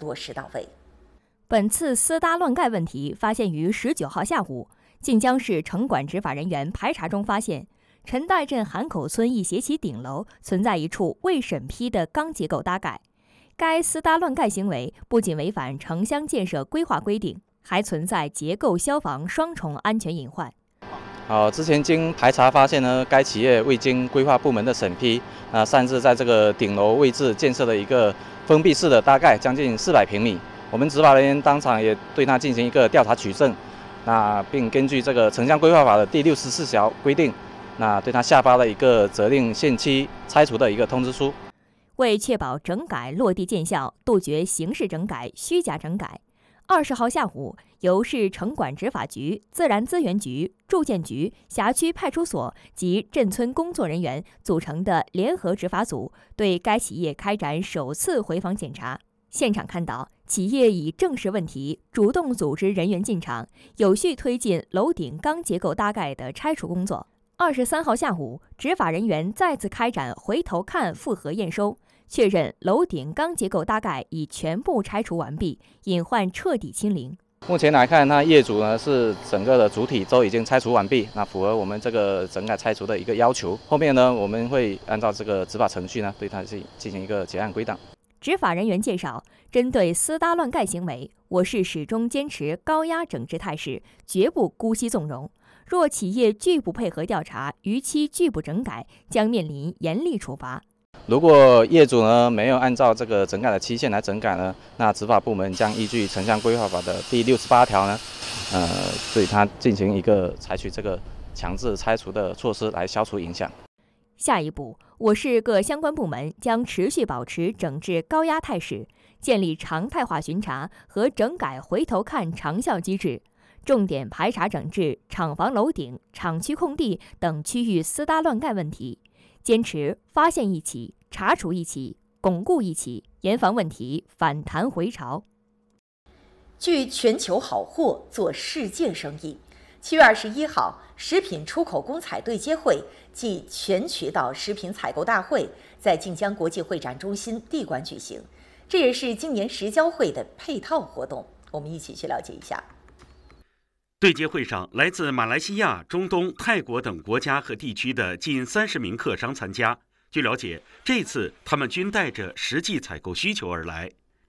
落实到位。 本次私搭乱盖问题发现于19号下午，晋江市城管执法人员排查中发现，陈岱镇韩口村一斜起顶楼存在一处未审批的钢结构搭盖。该私搭乱盖行为不仅违反城乡建设规划规定，还存在结构消防双重安全隐患。 之前经排查发现呢，该企业未经规划部门的审批，擅自在这个顶楼位置建设了一个封闭式的搭盖，将近400平米。我们执法人员当场也对他进行一个调查取证，并根据这个城乡规划法的第64条规定，对他下发了一个责令限期拆除的一个通知书。 为确保整改落地见效，杜绝形式整改、虚假整改，20号下午，由市城管执法局、自然资源局、住建局、辖区派出所及镇村工作人员组成的联合执法组对该企业开展首次回访检查。现场看到，企业已正视问题，主动组织人员进场，有序推进楼顶钢结构搭盖的拆除工作。23号下午，执法人员再次开展回头看复核验收，确认楼顶钢结构搭盖已全部拆除完毕，隐患彻底清零。 目前来看，业主呢是整个的主体都已经拆除完毕，符合我们这个整改拆除的一个要求。后面呢，我们会按照这个执法程序呢，对它进行一个结案归档。 执法人员介绍，针对私搭乱盖行为，我市始终坚持高压整治态势，绝不姑息纵容。若企业拒不配合调查，逾期拒不整改，将面临严厉处罚。 如果业主呢没有按照这个整改的期限来整改呢，那执法部门将依据城乡规划法的第68条呢，对他进行一个采取这个强制拆除的措施来消除影响。 下一步，我市各相关部门将持续保持整治高压态势，建立常态化巡查和整改回头看长效机制，重点排查整治厂房楼顶、厂区空地等区域私搭乱盖问题，坚持发现一起、查处一起、巩固一起，严防问题反弹回潮。 聚全球好货，做世界生意。7月21号，食品出口公采对接会暨全渠道食品采购大会在晋江国际会展中心地馆举行，这也是今年食交会的配套活动。我们一起去了解一下。 对接会上，来自马来西亚、中东、泰国等国家和地区的近30名客商参加。据了解，这次他们均带着实际采购需求而来。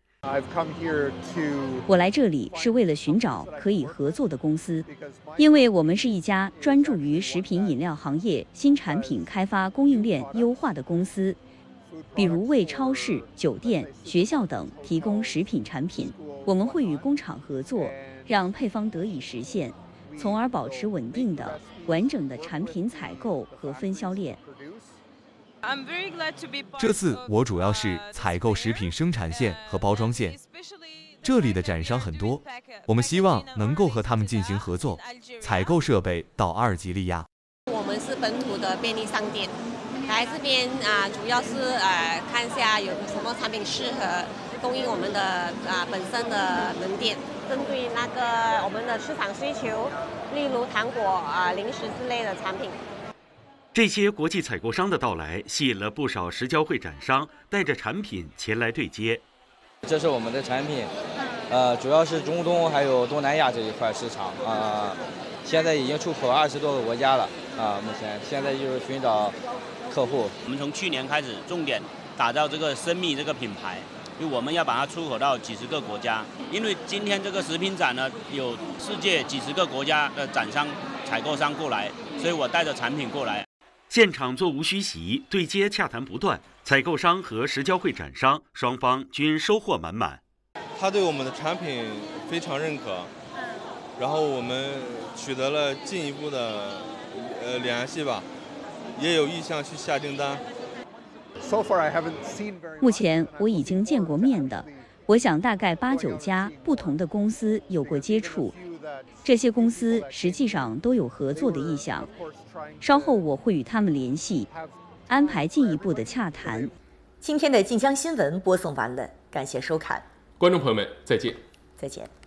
我来这里是为了寻找可以合作的公司，因为我们是一家专注于食品饮料行业新产品开发、供应链优化的公司，比如为超市、酒店、学校等提供食品产品。我们会与工厂合作，让配方得以实现，从而保持稳定的、完整的产品采购和分销链。 这次我主要是采购食品生产线和包装线，这里的展商很多，我们希望能够和他们进行合作，采购设备到阿尔及利亚。 我们是本土的便利商店，来这边主要是看一下有什么产品适合供应我们的本身的门店，针对那个我们的市场需求，例如糖果零食之类的产品。 这些国际采购商的到来，吸引了不少食交会展商带着产品前来对接。 这是我们的产品，主要是中东还有东南亚这一块市场现在已经出口20多个国家了目前现在就是寻找客户。 我们从去年开始重点打造这个生蜜这个品牌，因为我们要把它出口到几十个国家。因为今天这个食品展呢，有世界几十个国家的展商、采购商过来，所以我带着产品过来。 现场座无虚席，对接洽谈不断，采购商和食交会展商双方均收获满满。 他对我们的产品非常认可，然后我们取得了进一步的联系吧，也有意向去下订单。 目前我已经见过面的，我想大概8、9家不同的公司有过接触，这些公司实际上都有合作的意向。稍后我会与他们联系，安排进一步的洽谈。 今天的晋江新闻播送完了，感谢收看， 观众朋友们，再见。 再见。